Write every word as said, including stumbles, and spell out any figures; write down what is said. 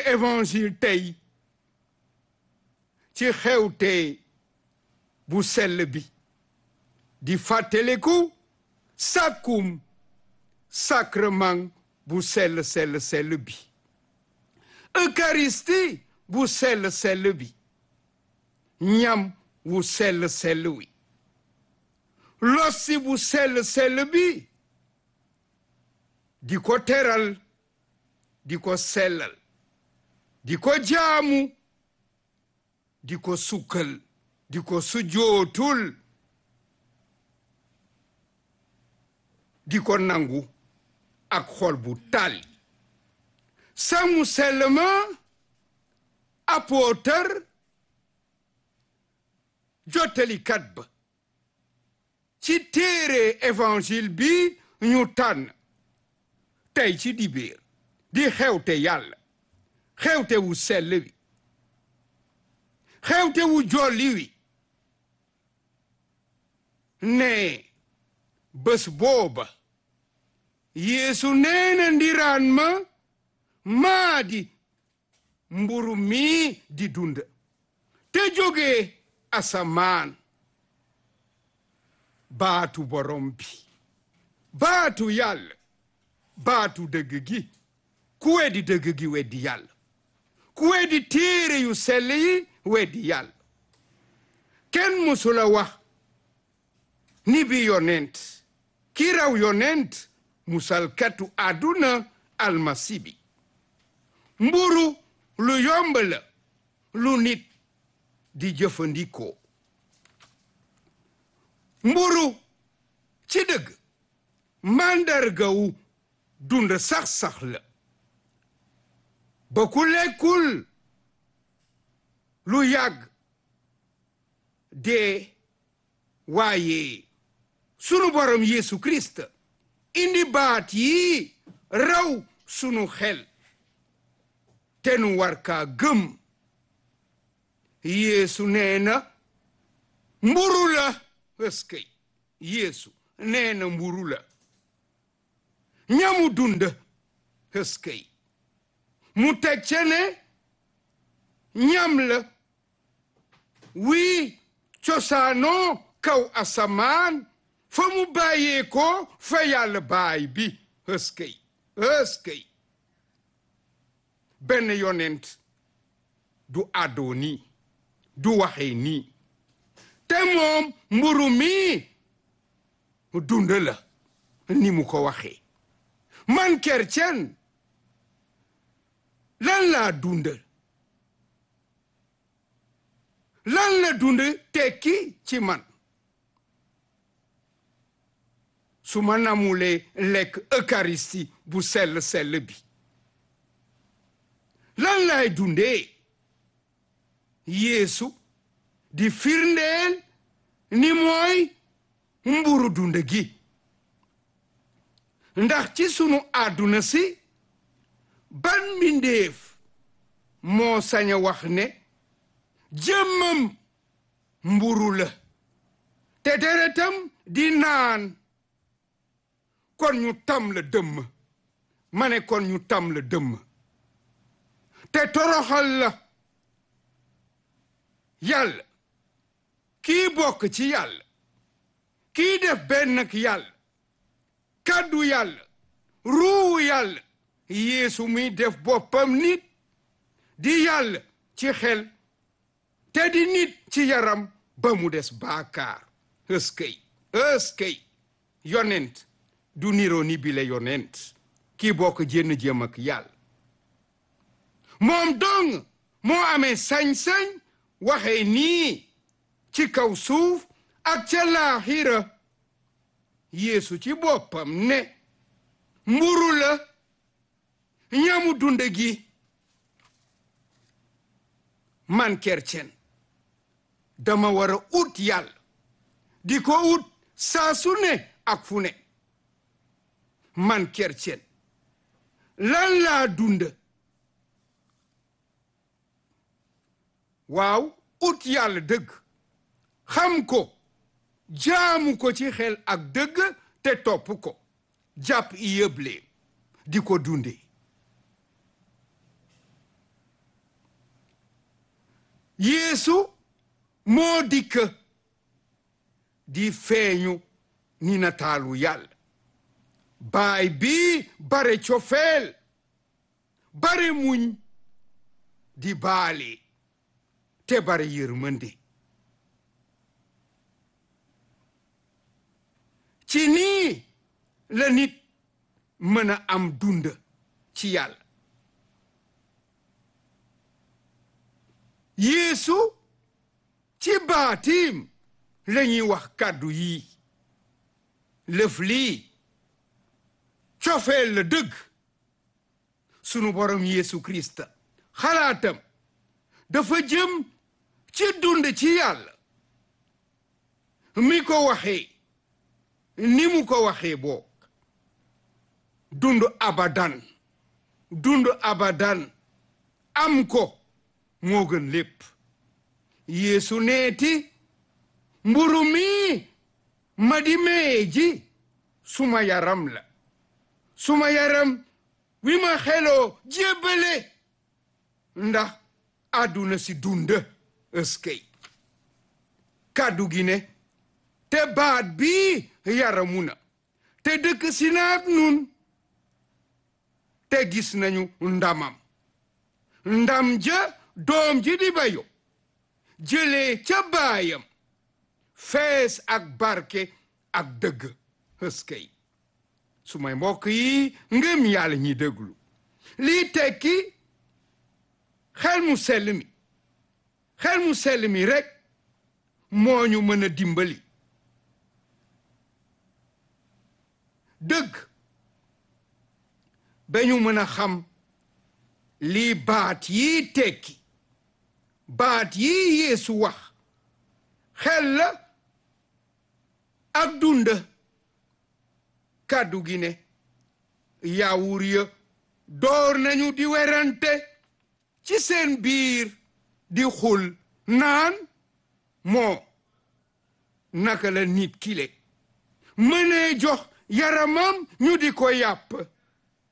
évangile tey ci xewte bu sell bi di fàttaliku sàkkum sacrement bu sell sell sell bi Eucharistie bu sell sell bi ñam wu sell sell wi lossi bu sell sell bi di ko teral di ko sellal di ko jaamu di ko sukkal di ko sujootul di ko nangu ak xol bu tàlli sangu sell ma apôtre jottalikat ba ci téere évangile bi ñu tànn tey ci dibéer di xewte yàlla xewte wu sell wi xewte wu jolli wi ne bés booba Yeesu neena ndiraan ma maa di mburu mi di dund te jóge asamaan baatu borom bi baatu yàlla baatu dëgg gi ku weddi dëgg gi weddi yàlla ku weddi téere yu sell yi weddi yàlla kenn musula wax ni bi yonent ki raw yonent musalkatu àdduna almasi bi mburu lu yomb la lu nit di jëfandikoo mburu ci dëgg màndargawu dund sax-sax la ba ku lekkul lu yàgg dee waaye sunu borom Yeesu Kirist indi baat yi raw sunu xel te nu war kaa gëm Yeesu nee na mburu la ëskëy Yeesu nee na mburu la ñamu dund ëskëy mu teg ca ne ñam la wii cosaanoo kaw asamaan fa mu bàyyee ko fa yàlla baay bi ëskëy ëskëy benn yonent du àddoo nii du waxee nii te moom mburu mi dund la ni mu ko waxee man kercen lan laa dund lan la dund tekki ci man su ma namulee lekk Eucharistie bu sell sell bi lan laay dundee Yeesu di firndeel ni mooy mburu dund gi ndax ci sunu àdduna si ban mbindeef moo sañ a wax ne jëmmam mburu la te deretam di naan kon ñu tam la dëmm ma ne kon ñu tam la dëmm te toroxal la yàlla kii bokk ci yàlla kii def benn ak yàlla kàddu yàlla ruuwu yàlla Yeesu muy def boppam nit di yàlla ci xel te di nit ci yaram ba mu des baakaar ëskëy ëskëy yonent du niroo ni bile yonent kii bokk jénn jëm ak yàlla moom dong moo amee sañ-sañ waxee nii ci kaw suuf ak ca laaxira Yeesu ci boppam ne mburu la ñamu dund gi man kercen dama war a ut yàlla di ko ut saa su ne ak fu ne man kercen lan laa dund waaw ut yàlla dëgg xam ko jaamu ko ci xel ak dëgg te topp ko jàpp i yëble di ko dunde Yeesu moo dikk di feeñu ni nataalu Yàlla baay bi bare cofeel bare muñ di baale te bare yërmande ci nii la nit mën a am dund ci Yàlla Yeesu ci baatim lañuy wax kàddu yi lëf lii cofeel la dëgg sunu borom Yeesu Kirist xalaatam dafa jëm ci dund ci Yàlla mi ko waxee ni mu ko waxee boog dund abadan dund abadan am ko moo gën lépp Yeesu neeti mburu mi ma di mee ji suma yaram la suma yaram wi ma xeloo jébbale ndax àdduna si dund ëskey kàddu gi ne te baat bi yaramu na te dëkk si naak nun te gis nañu ndamam ndam ja doom ji di bayo jëlee ca baayam fees ak barke ak dëgg ëskey su may mbokk yi ngëm Yàlla ñi déglu lii tekki xel mu sell mi xel mu sell mi rekk moo ñu mën a dimbali dëgg ba ñu mën a xam lii baat yi tekki baat yi Yeesu wax xel la ak dund kàddu gi ne yaawur ya door nañu di werante ci seen biir di xul naan moo naka la nit kile mënee jox yaramam ñu di ko yàpp